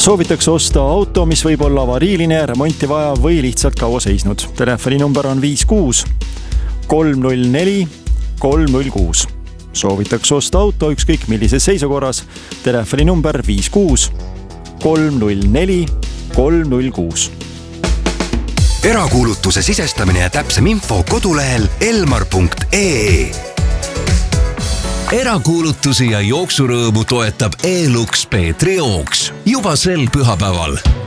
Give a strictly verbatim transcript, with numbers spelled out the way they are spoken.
Soovitakse osta auto, mis võib olla avariiline, remonti vaja või lihtsalt kaua seisnud. Telefoninumber on viis kuus kolm null neli kolm null kuus. Soovitakse osta auto ükskõik millises seisukorras. Telefoninumber viis kuus kolm null neli kolm null kuus. Erakuulutuse sisestamine ja täpsem info kodulehel elmar punkt ee. Erakuulutusi ja jooksurõõmu toetab E-Lux Peetri jooks juba sel pühapäeval.